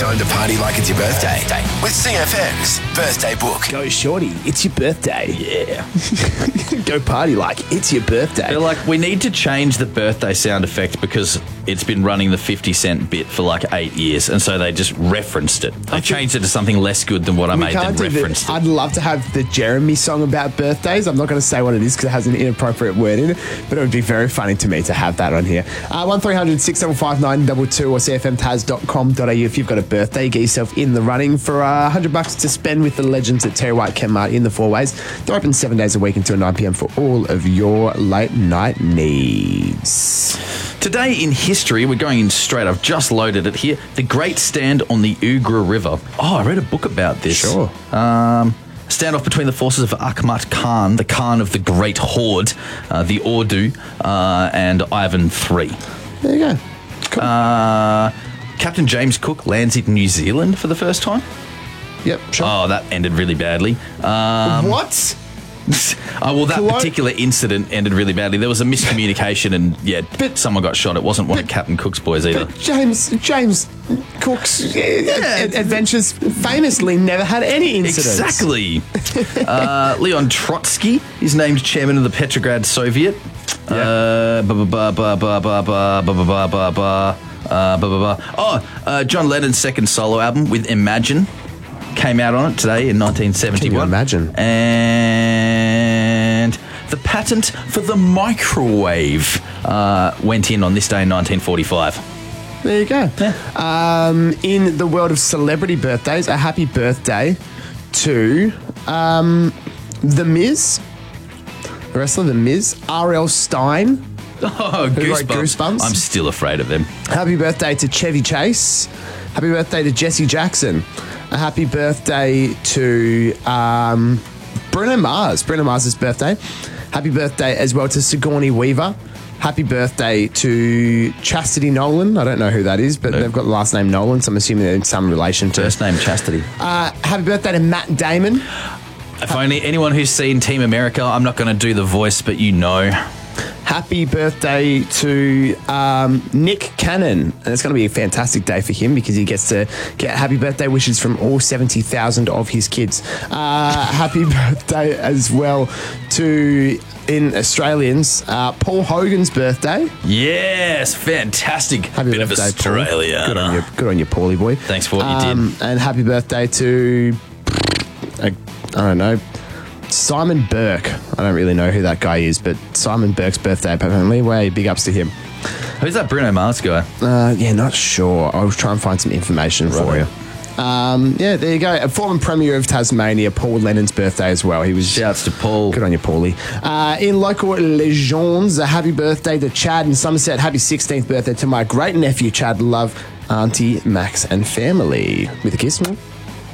time to party like it's your birthday with CFM's Birthday Book. Go shorty, it's your birthday. Yeah. Go party like it's your birthday. They're like, we need to change the birthday sound effect because it's been running the 50 Cent bit for like 8 years, and so they just referenced it. They changed it to something less good than what I made them reference. I'd love to have the Jeremy song about birthdays. I'm not going to say what it is because it has an inappropriate word in it, but it would be very funny to me to have that on here. 1300 675 922 or cfmtaz.com.au if you've got a birthday. Get yourself in the running for $100 to spend with the legends at Terry White Kenmart in the Four Ways. They're open 7 days a week until 9 p.m. for all of your late night needs. Today in history, we're going in straight. I've just loaded it here. The Great Stand on the Ugra River. Oh, I read a book about this. Sure. Standoff between the forces of Akhmat Khan, the Khan of the Great Horde, the Urdu, and Ivan III. There you go. Cool. Captain James Cook lands in New Zealand for the first time. Yep, sure. Oh, that ended really badly. What? That particular incident ended really badly. There was a miscommunication and, someone got shot. It wasn't one of Captain Cook's boys either. But James Cook's adventures famously never had any incidents. Exactly. Leon Trotsky is named chairman of the Petrograd Soviet. John Lennon's second solo album with Imagine came out on it today in 1971. Can you imagine? And the patent for the microwave went in on this day in 1945. There you go. Yeah. In the world of celebrity birthdays, a happy birthday to The Miz, the wrestler The Miz, R.L. Stein. Oh, Goosebumps. I'm still afraid of them. Happy birthday to Chevy Chase. Happy birthday to Jesse Jackson. A happy birthday to Bruno Mars. Bruno Mars' birthday. Happy birthday as well to Sigourney Weaver. Happy birthday to Chastity Nolan. I don't know who that is, but they've got the last name Nolan, so I'm assuming they're in some relation to... First name Chastity. Happy birthday to Matt Damon. If only anyone who's seen Team America, I'm not going to do the voice, but you know... Happy birthday to Nick Cannon. And it's going to be a fantastic day for him because he gets to get happy birthday wishes from all 70,000 of his kids. Happy birthday as well to, in Australians, Paul Hogan's birthday. Yes, fantastic. Happy bit birthday, of Australia. Paul. Good on you, Paulie boy. Thanks for what you did. And happy birthday to, I don't know, Simon Burke. I don't really know who that guy is, but Simon Burke's birthday, apparently. Way big ups to him. Who's that Bruno Mars guy? Not sure. I'll try and find some information for you. There you go. A former Premier of Tasmania, Paul Lennon's birthday as well. Shouts to Paul. Good on you, Paulie. In local legends, a happy birthday to Chad in Somerset. Happy 16th birthday to my great nephew, Chad. Love, Auntie, Max, and family. With a kiss, man.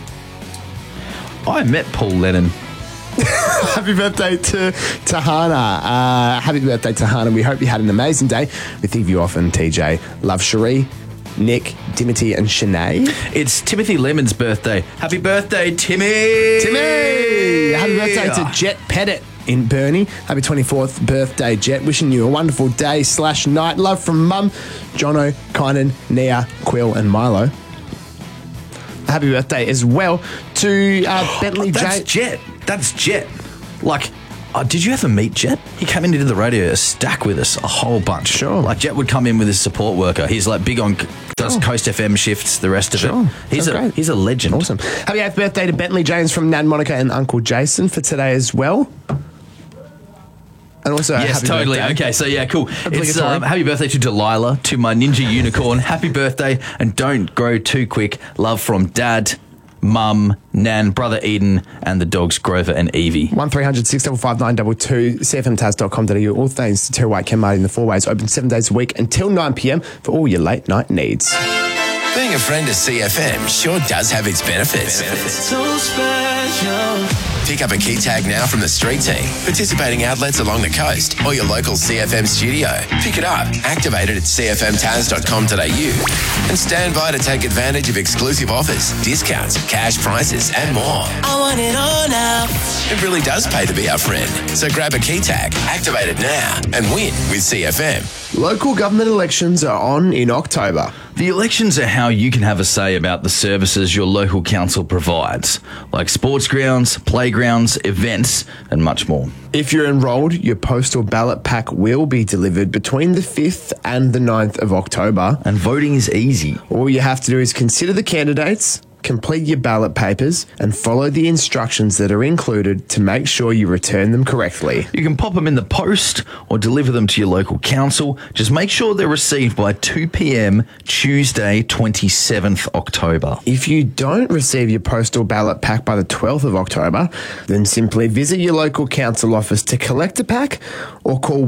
I met Paul Lennon. Happy birthday to Tahana. Happy birthday, Tahana. We hope you had an amazing day with Eve Off and TJ. Love, Cherie, Nick, Timothy, and Shanae. It's Timothy Lemon's birthday. Happy birthday, Timmy! Timmy! Happy birthday to Jet Pettit in Burnie. Happy 24th birthday, Jet. Wishing you a wonderful day/night. Love from Mum, Jono, Kynan, Nia, Quill, and Milo. Happy birthday as well to Bentley J. That's Jet. Like, did you ever meet Jet? He came in and did the radio a stack with us, a whole bunch. Sure. Like, Jet would come in with his support worker. He's like big on, does Coast FM shifts, the rest of it. He's a legend. Awesome. Happy 8th birthday to Bentley James from Nan Monica and Uncle Jason for today as well. And also, yes, happy totally. birthday. Okay, so yeah, cool. It's happy birthday to Delilah, to my ninja unicorn. Happy birthday, and don't grow too quick. Love from Dad, Mum, Nan, Brother Eden, and the dogs Grover and Evie. 1300 655 922 cfmtaz.com.au. All thanks to Terry White Kenmart in the Four Ways. Open 7 days a week until 9 p.m. for all your late night needs. Being a friend of CFM sure does have its benefits. So special. Pick up a key tag now from the street team, participating outlets along the coast, or your local CFM studio. Pick it up, activate it at cfmtaz.com.au, and stand by to take advantage of exclusive offers, discounts, cash prices, and more. I want it all now. It really does pay to be our friend. So grab a key tag, activate it now, and win with CFM. Local government elections are on in October. The elections are how you can have a say about the services your local council provides, like sports grounds, playgrounds, events, and much more. If you're enrolled, your postal ballot pack will be delivered between the 5th and the 9th of October. And voting is easy. All you have to do is consider the candidates, complete your ballot papers, and follow the instructions that are included to make sure you return them correctly. You can pop them in the post or deliver them to your local council. Just make sure they're received by 2 p.m. Tuesday, 27th October. If you don't receive your postal ballot pack by the 12th of October, then simply visit your local council office to collect a pack or call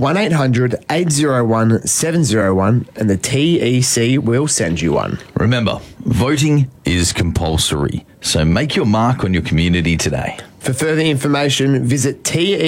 1-800-801-701 and the TEC will send you one. Remember, voting is compulsory, so make your mark on your community today. For further information, visit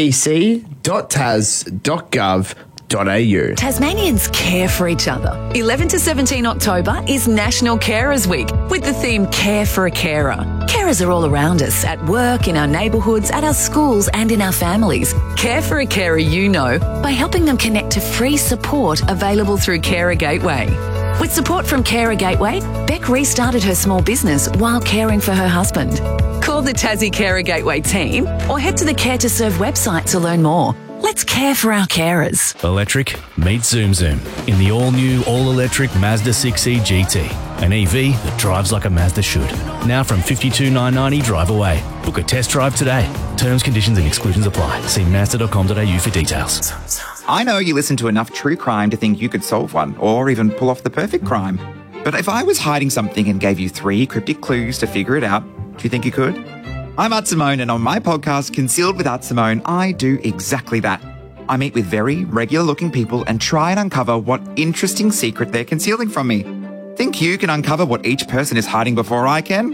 tec.tas.gov.au. Tasmanians care for each other. 11 to 17 October is National Carers Week with the theme Care for a Carer. Carers are all around us, at work, in our neighbourhoods, at our schools and in our families. Care for a carer you know by helping them connect to free support available through Carer Gateway. With support from Carer Gateway, Beck restarted her small business while caring for her husband. Call the Tassie Carer Gateway team or head to the Care to Serve website to learn more. Let's care for our carers. Electric meets Zoom Zoom in the all-new, all-electric Mazda 6e GT. An EV that drives like a Mazda should. Now from $52,990 drive away. Book a test drive today. Terms, conditions and exclusions apply. See Mazda.com.au for details. I know you listen to enough true crime to think you could solve one, or even pull off the perfect crime. But if I was hiding something and gave you 3 cryptic clues to figure it out, do you think you could? I'm Art Simone, and on my podcast, Concealed with Art Simone, I do exactly that. I meet with very regular-looking people and try and uncover what interesting secret they're concealing from me. Think you can uncover what each person is hiding before I can?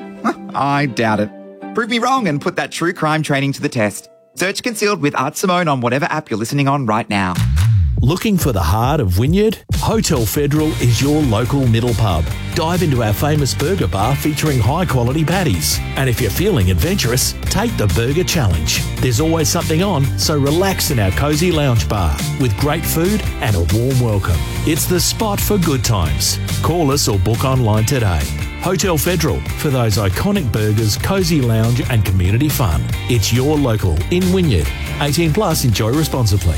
I doubt it. Prove me wrong and put that true crime training to the test. Search Concealed with Art Simone on whatever app you're listening on right now. Looking for the heart of Wynyard? Hotel Federal is your local middle pub. Dive into our famous burger bar featuring high-quality patties. And if you're feeling adventurous, take the Burger Challenge. There's always something on, so relax in our cosy lounge bar with great food and a warm welcome. It's the spot for good times. Call us or book online today. Hotel Federal, for those iconic burgers, cosy lounge and community fun. It's your local in Wynyard. 18 plus, enjoy responsibly.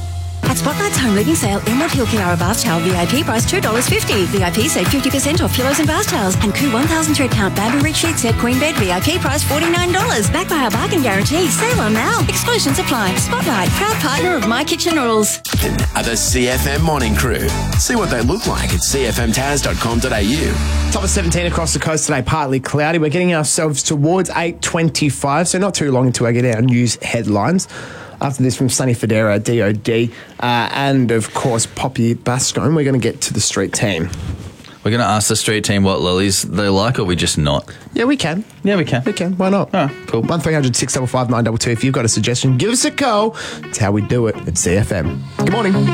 At Spotlight's home living sale, Emerald Hill Kiara bath towel VIP price $2.50. VIP save 50% off pillows and bath towels. And Koo 1000 thread count Bamboo Ridge sheet set queen bed VIP price $49. Backed by our bargain guarantee. Sale on now. Exclusions apply. Spotlight, proud partner of My Kitchen Rules. Are the CFM morning crew. See what they look like at cfmtaz.com.au. Top of 17 across the coast today, partly cloudy. We're getting ourselves towards 8:25, so not too long until I get our news headlines. After this, from Sunny Federa, DOD, and of course Poppy Bascombe, we're going to get to the street team. We're going to ask the street team what lilies they like, or we just not? Yeah, we can. Yeah, we can. We can. Why not? Oh, cool. 1300 655 922. If you've got a suggestion, give us a call. It's how we do it at CFM. Good morning.